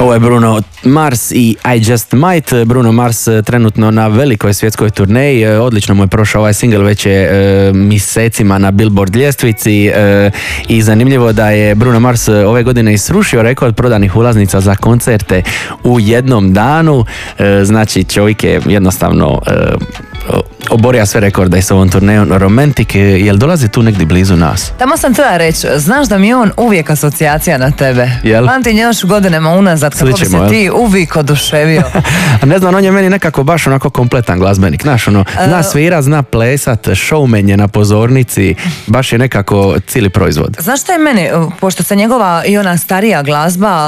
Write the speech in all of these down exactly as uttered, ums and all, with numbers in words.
Ovo je Bruno Mars i I Just Might. Bruno Mars trenutno na velikoj svjetskoj turneji. Odlično mu je prošao ovaj single, već je e, mjesecima na Billboard ljestvici e, i zanimljivo da je Bruno Mars ove godine isrušio rekord prodanih ulaznica za koncerte u jednom danu. E, znači čovjek je jednostavno e, oborio sve rekorde s ovom turnejom Romantic. Jel dolazi tu negdje blizu nas? Tamo sam htjela reći, znaš da mi je on uvijek asocijacija na tebe. Jel? Pamtim još godinama unazad kako bi se ti uvijek oduševio. Ne znam, on je meni nekako baš onako kompletan glazbenik. Znaš, ono, zna svirat, zna plesat, showman je na pozornici, baš je nekako cijeli proizvod. Znaš šta je meni, pošto se njegova i ona starija glazba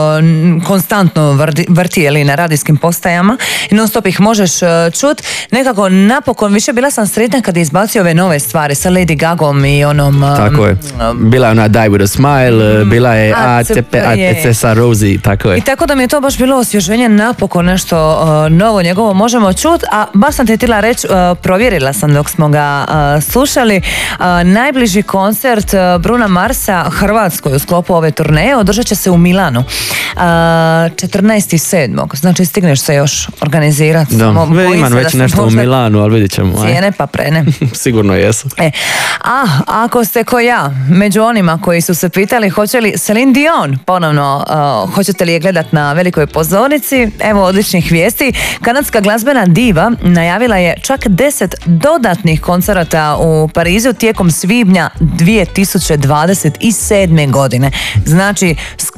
uh, konstantno vrti, vrti ili na radijskim postajama i non stop ih možeš uh, čut, nekako napokon više bila sam sretna kad je izbacio ove nove stvari sa Lady Gagom i onom... Um, tako je. Bila je ona Die With A Smile, mm, bila je A C P, A C sa Rosie, tako je. I tako da mi je to baš bilo osvježenje, napokon nešto uh, novo njegovo možemo čut, a baš sam te htjela reći, uh, provjerila sam dok smo ga uh, slušali, uh, najbliži koncert uh, Bruna Marsa Hrvatskoj u sklopu ove turneje održat će se u Milanu. Uh, četrnaestog sedmog Znači stigneš se još organizirati. Da, Mo, imam već nešto u Milanu, ali vidjet ćemo. Cijene pa prene. Sigurno jesu. E, a ako ste ko ja, među onima koji su se pitali hoće li Celine Dion ponovno, uh, hoćete li je gledat na velikoj pozornici, evo odličnih vijesti. Kanadska glazbena diva najavila je čak deset dodatnih koncerata u Parizu tijekom svibnja dvije tisuće dvadeset sedme godine. Znači,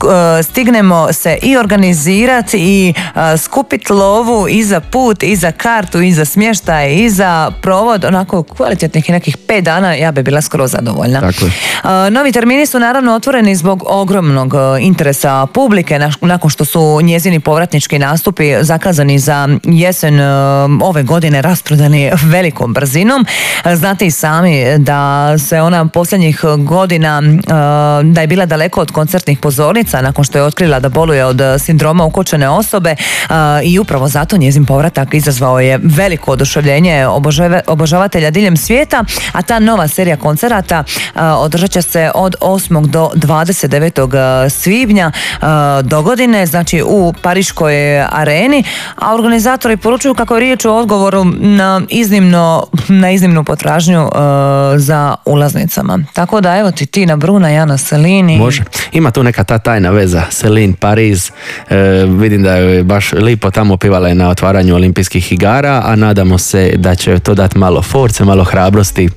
stignemo se i organizirati i uh, skupiti lovu i za put, i za kartu, i za smještaj, i za provod, onako kvalitetnih i nekih pet dana, ja bi bila skoro zadovoljna. Tako je. Uh, novi termini su naravno otvoreni zbog ogromnog uh, interesa publike, na, nakon što su njezini povratnički nastupi zakazani za jesen uh, ove godine rasprodani velikom brzinom. Uh, znate i sami da se ona posljednjih godina uh, da je bila daleko od koncertnih pozornica nakon što je otkrila da boluje od sindroma ukočene osobe uh, i upravo zato njezin povratak izazvao je veliko oduševljenje obožave, obožavatelja diljem svijeta, a ta nova serija koncerata uh, održat će se od osmog do dvadeset devetog svibnja uh, do godine, znači u Pariškoj areni, a organizatori poručuju kako je riječ o odgovoru na iznimno na iznimnu potražnju uh, za ulaznicama. Tako da evo ti Tina Bruna, ja na Celine. Može. Ima tu neka ta tajna veza. Celine, Pariz. E, vidim da je baš lipo tamo pivala je na otvaranju olimpijskih igara, a nadamo se da će to dati malo force, malo hrabrosti